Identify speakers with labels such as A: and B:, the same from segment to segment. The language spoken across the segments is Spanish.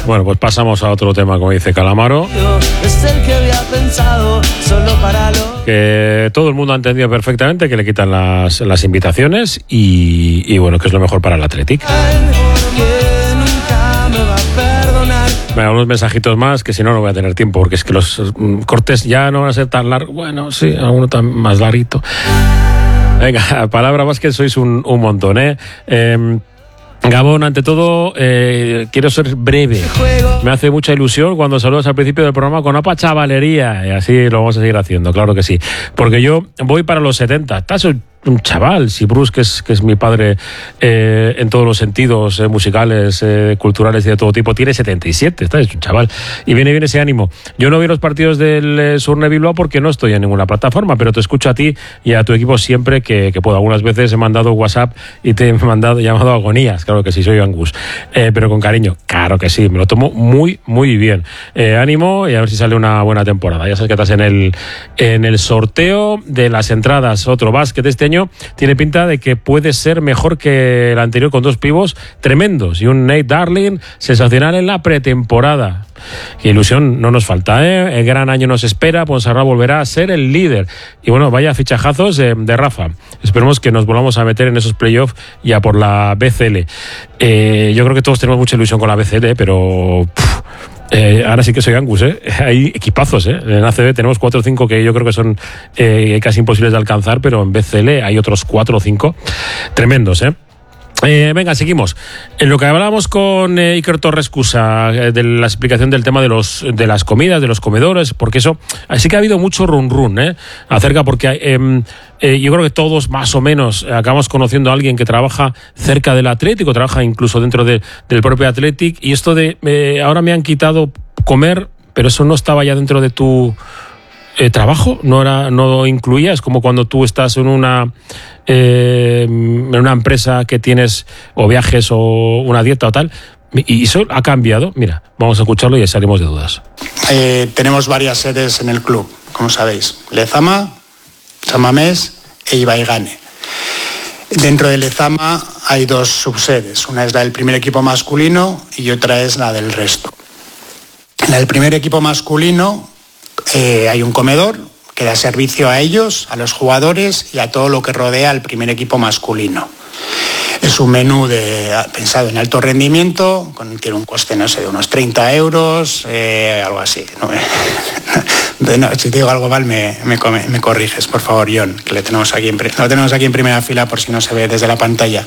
A: Bueno, pues pasamos a otro tema, como dice Calamaro.
B: Es el que había pensado solo para lo...
A: Que todo el mundo ha entendido perfectamente que le quitan las invitaciones y bueno, que es lo mejor para el Athletic.
B: Que nunca me va a perdonar.
A: Venga, unos mensajitos más, que si no, no voy a tener tiempo, porque es que los cortes ya no van a ser tan largos. Bueno, sí, alguno tan más larguito. Venga, palabra más que sois un montón, ¿eh? Gabón, ante todo, quiero ser breve. Me hace mucha ilusión cuando saludas al principio del programa con apa chavalería, y así lo vamos a seguir haciendo, claro que sí. Porque yo voy para los 70, estás un chaval, si Bruce, que es mi padre en todos los sentidos musicales, culturales y de todo tipo, tiene 77, es un chaval, y viene ese ánimo. Yo no vi los partidos del Surne Bilbao porque no estoy en ninguna plataforma, pero te escucho a ti y a tu equipo siempre que puedo. Algunas veces he mandado WhatsApp y te he llamado agonías, claro que sí, soy Angus, pero con cariño, claro que sí, me lo tomo muy, muy bien. Ánimo y a ver si sale una buena temporada. Ya sabes que estás en el sorteo de las entradas. Otro básquet este año tiene pinta de que puede ser mejor que el anterior, con dos pivos tremendos y un Nate Darling sensacional en la pretemporada. Qué ilusión no nos falta, ¿eh? El gran año nos espera, Ponsarnau volverá a ser el líder. Y bueno, vaya fichajazos de Rafa. Esperemos que nos volvamos a meter en esos playoffs ya por la BCL. Yo creo que todos tenemos mucha ilusión con la BCL, pero... ahora sí que soy Angus, ¿eh? Hay equipazos, ¿eh? En ACB tenemos 4 o 5 que yo creo que son casi imposibles de alcanzar, pero en BCL hay otros 4 o 5 tremendos, ¿eh? Venga, seguimos. En lo que hablábamos con Iker Torres Cusa, de la explicación del tema de las comidas, de los comedores, porque eso, sí que ha habido mucho run acerca, porque yo creo que todos más o menos acabamos conociendo a alguien que trabaja cerca del Atlético, trabaja incluso dentro del propio Athletic, y esto de ahora me han quitado comer, pero eso no estaba ya dentro de tu trabajo, no incluía, es como cuando tú estás en una empresa que tienes o viajes o una dieta o tal, y eso ha cambiado. Mira, vamos a escucharlo y salimos de dudas.
C: Tenemos varias sedes en el club, como sabéis: Lezama, San Mamés e Ibaigane. Dentro de Lezama hay 2 subsedes, una es la del primer equipo masculino y otra es la del resto. La del primer equipo masculino hay un comedor que da servicio a ellos, a los jugadores y a todo lo que rodea al primer equipo masculino. Es un menú pensado en alto rendimiento, tiene un coste, no sé, de unos 30 euros, algo así. No, si te digo algo mal, me corriges, por favor, John, que lo tenemos aquí en primera fila por si no se ve desde la pantalla.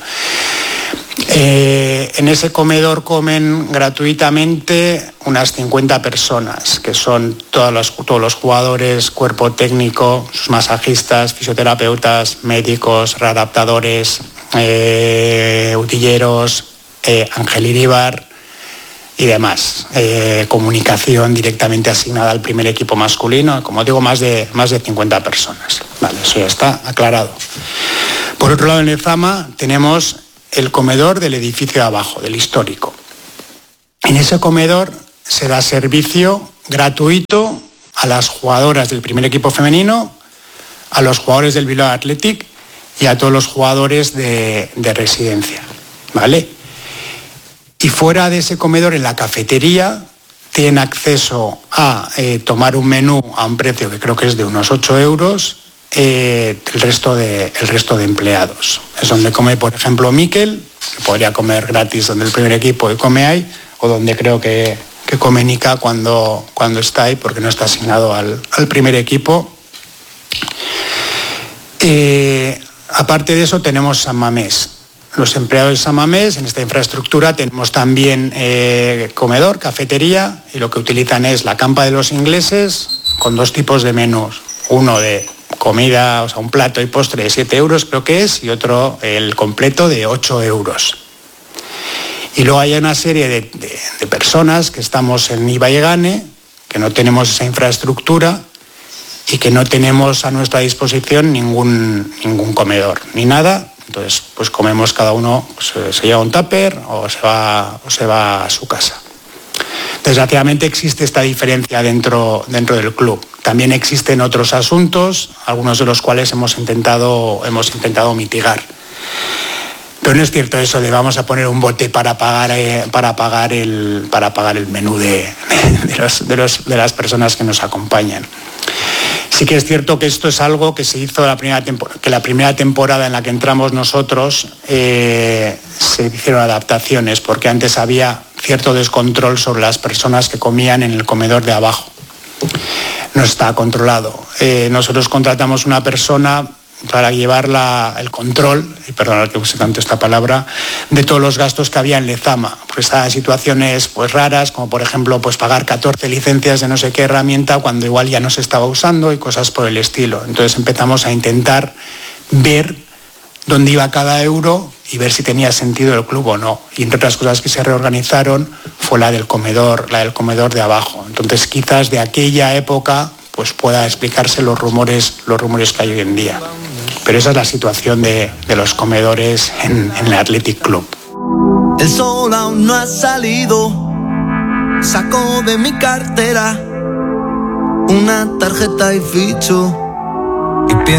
C: En ese comedor comen gratuitamente unas 50 personas, que son todos los jugadores, cuerpo técnico, sus masajistas, fisioterapeutas, médicos, readaptadores, utilleros, Ángel Iríbar y demás. Comunicación directamente asignada al primer equipo masculino, como digo, más de 50 personas. Vale, eso ya está aclarado. Por otro lado, en Lezama tenemos el comedor del edificio de abajo, del histórico. En ese comedor se da servicio gratuito a las jugadoras del primer equipo femenino, a los jugadores del Bilbao Athletic y a todos los jugadores de residencia, ¿vale? Y fuera de ese comedor, en la cafetería, tienen acceso a tomar un menú a un precio que creo que es de unos 8 euros, el resto de empleados. Es donde come, por ejemplo, Mikel, que podría comer gratis donde el primer equipo y come ahí, o donde creo que come Nika cuando está ahí, porque no está asignado al primer equipo. Aparte de eso, tenemos San Mamés. Los empleados de San Mamés, en esta infraestructura tenemos también comedor, cafetería, y lo que utilizan es la campa de los ingleses con 2 tipos de menús. Uno de comida, o sea, un plato y postre de 7 euros creo que es, y otro, el completo, de 8 euros. Y luego hay una serie de personas que estamos en Ibaigane, que no tenemos esa infraestructura y que no tenemos a nuestra disposición ningún comedor, ni nada. Entonces, pues comemos cada uno, pues, se lleva un tupper o se va a su casa. Desgraciadamente existe esta diferencia dentro del club. También existen otros asuntos, algunos de los cuales hemos intentado mitigar. Pero no es cierto eso de vamos a poner un bote para pagar el menú de las personas que nos acompañan. Sí que es cierto que esto es algo que se hizo la primera temporada en la que entramos nosotros, se hicieron adaptaciones, porque antes había cierto descontrol sobre las personas que comían en el comedor de abajo. No está controlado. Nosotros contratamos una persona para llevar el control, y perdonad que use tanto esta palabra, de todos los gastos que había en Lezama. Porque estaban situaciones pues raras, como por ejemplo pues pagar 14 licencias de no sé qué herramienta cuando igual ya no se estaba usando y cosas por el estilo. Entonces empezamos a intentar ver dónde iba cada euro y ver si tenía sentido el club o no. Y entre otras cosas que se reorganizaron fue la del comedor de abajo. Entonces quizás de aquella época pues pueda explicarse los rumores que hay hoy en día. Pero esa es la situación de los comedores en el Athletic Club.
B: El sol aún no ha salido, saco de mi cartera una tarjeta y ficho.